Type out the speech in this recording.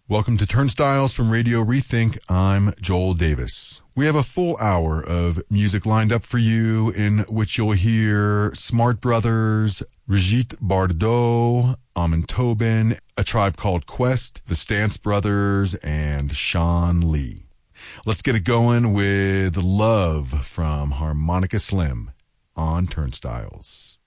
Welcome to Turnstiles from Radio Rethink. I'm Joel Davis. We have a full hour of music lined up for you, in which you'll hear Smart Brothers, Brigitte Bardot, Amon Tobin, A Tribe Called Quest, The Stance Brothers, and Sean Lee. Let's get it going with Love from Harmonica Slim on Turnstiles.